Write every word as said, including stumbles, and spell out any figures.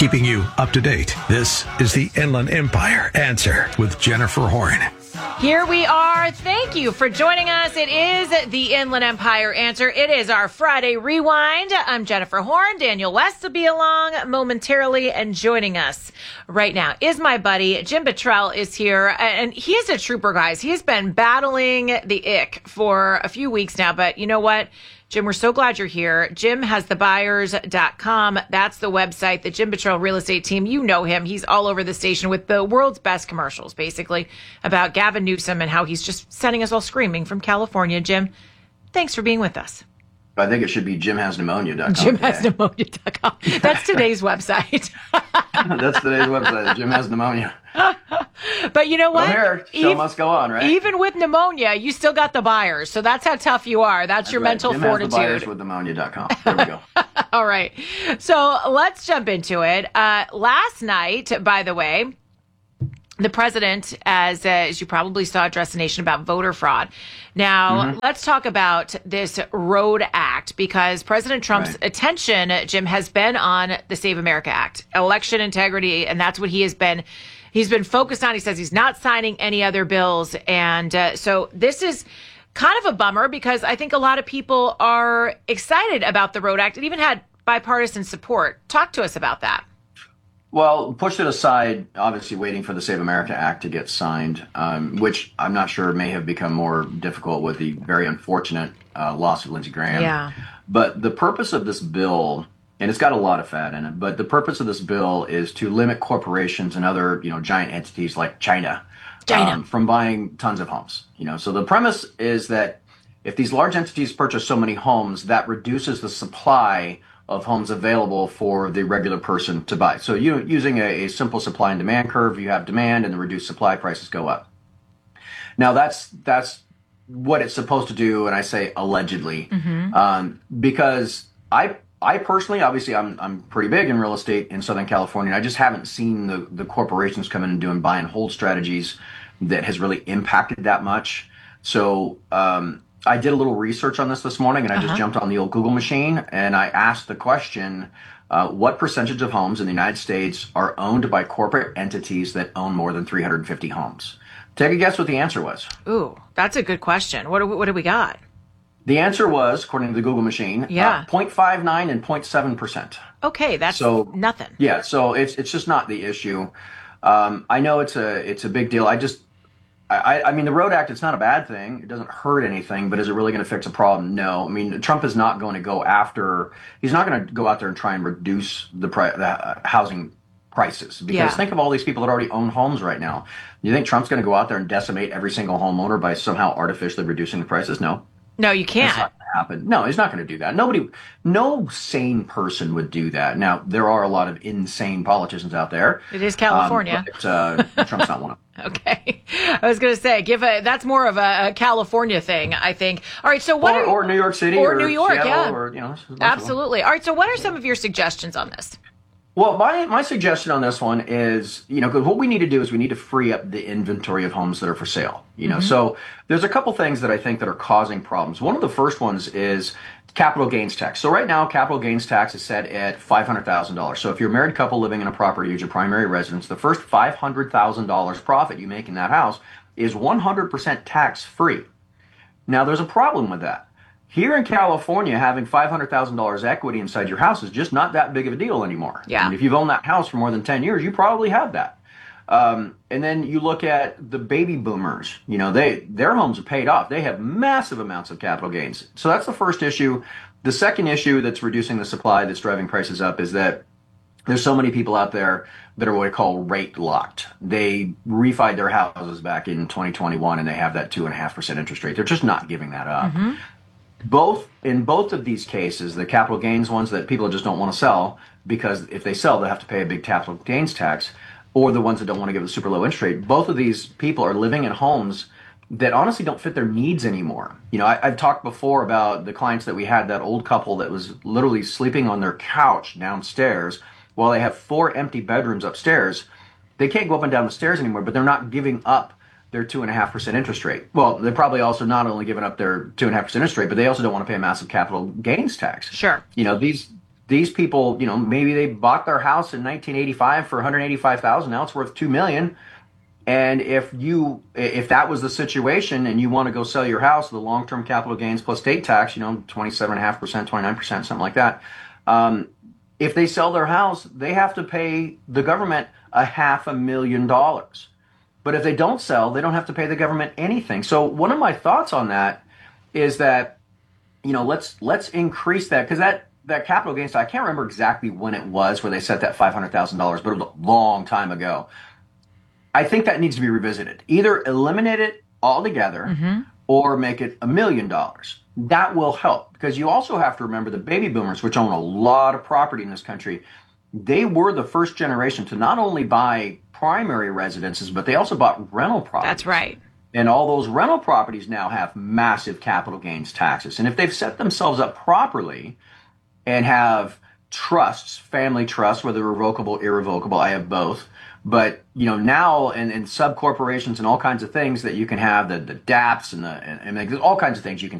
keeping you up to date. This is the Inland Empire Answer with Jennifer Horn. Here we are. Thank you for joining us. It is the Inland Empire Answer. It is our Friday Rewind. I'm Jennifer Horn. Daniel West will be along momentarily, and joining us right now is my buddy Jim Buttrell is here, and he is a trooper, guys. He's been battling the ick for a few weeks now, but you know what? Jim, we're so glad you're here. Jim has the buyers dot com. That's the website. The Jim Buttrell real estate team, you know him. He's all over the station with the world's best commercials, basically, about Gavin Newsom and how he's just sending us all screaming from California. Jim, thanks for being with us. I think it should be jim has pneumonia dot com. jim has pneumonia dot com. That's today's website. That's today's website, Jim Has Pneumonia. But you know what? Well, here, show even, must go on, right? Even with pneumonia, you still got the buyers. So that's how tough you are. That's, that's your right. mental Jim fortitude. Has the buyers with pneumonia dot com. There we go. All right. So let's jump into it. Uh, last night, by the way, the president, as, uh, as you probably saw, addressed the nation about voter fraud. Now, mm-hmm. let's talk about this ROAD Act, because President Trump's right. attention, Jim, has been on the Save America Act, election integrity, and that's what he has been he's been focused on. He says he's not signing any other bills. And uh, so this is kind of a bummer, because I think a lot of people are excited about the ROAD Act. It even had bipartisan support. Talk to us about that. Well, pushed it aside, obviously waiting for the Save America Act to get signed, um, which I'm not sure may have become more difficult with the very unfortunate uh, loss of Lindsey Graham. Yeah. But the purpose of this bill, and it's got a lot of fat in it, but the purpose of this bill is to limit corporations and other, you know, giant entities like China, China. Um, from buying tons of homes. You know, so the premise is that if these large entities purchase so many homes, that reduces the supply of homes available for the regular person to buy. So you using a, a simple supply and demand curve, you have demand and the reduced supply, prices go up. Now that's that's what it's supposed to do, and I say allegedly, mm-hmm. um, because I I personally, obviously, I'm I'm pretty big in real estate in Southern California. And I just haven't seen the the corporations come in and doing buy and hold strategies that has really impacted that much. So um, I did a little research on this this morning, and I uh-huh. just jumped on the old Google machine, and I asked the question, uh, what percentage of homes in the United States are owned by corporate entities that own more than three hundred fifty homes? Take a guess what the answer was. Ooh, that's a good question. What do we, what do we got? The answer was, according to the Google machine, yeah. uh, zero point five nine and zero point seven percent. Okay, that's so, nothing. Yeah, so it's it's just not the issue. Um, I know it's a it's a big deal. I just I, I mean, the ROAD Act, it's not a bad thing. It doesn't hurt anything, but is it really going to fix a problem? No. I mean, Trump is not going to go after, he's not going to go out there and try and reduce the, pri- the uh, housing prices. Because yeah. think of all these people that already own homes right now. You think Trump's going to go out there and decimate every single homeowner by somehow artificially reducing the prices? No. No, you can't. That's not going to happen. No, he's not going to do that. Nobody, no sane person would do that. Now, there are a lot of insane politicians out there. It is California. Um, but, uh, Trump's not one of them. Okay. I was going to say, give a, that's more of a, a California thing, I think. All right. So what or, are, or New York City or, or New York, Seattle, yeah. or, you know, absolutely. All right. So what are some of your suggestions on this? Well, my, my suggestion on this one is, you know, because what we need to do is we need to free up the inventory of homes that are for sale. You know, mm-hmm. so there's a couple things that I think that are causing problems. One of the first ones is capital gains tax. So right now, capital gains tax is set at five hundred thousand dollars. So if you're a married couple living in a property as your primary residence, the first five hundred thousand dollars profit you make in that house is one hundred percent tax free. Now, there's a problem with that. Here in California, having five hundred thousand dollars equity inside your house is just not that big of a deal anymore. Yeah. I mean, if you've owned that house for more than ten years, you probably have that. Um, and then you look at the baby boomers, you know, they their homes are paid off. They have massive amounts of capital gains. So that's the first issue. The second issue that's reducing the supply, that's driving prices up, is that there's so many people out there that are what I call rate locked. They refied their houses back in twenty twenty-one, and they have that two point five percent interest rate. They're just not giving that up. Mm-hmm. Both in both of these cases, the capital gains ones that people just don't want to sell, because if they sell, they'll have to pay a big capital gains tax, or the ones that don't want to give a super low interest rate. Both of these people are living in homes that honestly don't fit their needs anymore. You know, I, I've talked before about the clients that we had, that old couple that was literally sleeping on their couch downstairs while they have four empty bedrooms upstairs. They can't go up and down the stairs anymore, but they're not giving up their two and a half percent interest rate. Well, they're probably also not only giving up their two and a half percent interest rate, but they also don't want to pay a massive capital gains tax. Sure. You know, these these people, you know, maybe they bought their house in nineteen eighty-five for one hundred eighty-five thousand dollars. Now it's worth two million dollars. And if you, if that was the situation and you want to go sell your house, the long-term capital gains plus state tax, you know, twenty-seven point five percent, twenty-nine percent, something like that. Um, if they sell their house, they have to pay the government a half a million dollars. But if they don't sell, they don't have to pay the government anything. So one of my thoughts on that is that, you know, let's, let's increase that, because that, that capital gains, I can't remember exactly when it was where they set that five hundred thousand dollars, but it was a long time ago. I think that needs to be revisited. Either eliminate it altogether mm-hmm. or make it a million dollars. That will help, because you also have to remember the baby boomers, which own a lot of property in this country, they were the first generation to not only buy primary residences, but they also bought rental properties. That's right. And all those rental properties now have massive capital gains taxes. And if they've set themselves up properly and have trusts, family trusts, whether revocable, irrevocable, I have both. But, you know, now and, and sub corporations and all kinds of things that you can have, the, the D A Ps and the and, and there's all kinds of things you can